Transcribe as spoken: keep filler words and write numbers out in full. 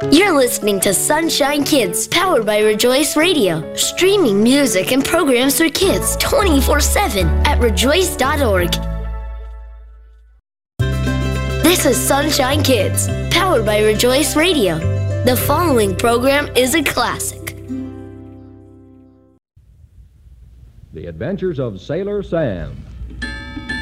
You're listening to Sunshine Kids, powered by Rejoice Radio, streaming music and programs for kids twenty-four seven at rejoice dot org. This is Sunshine Kids, powered by Rejoice Radio. The following program is a classic. The Adventures of Sailor Sam.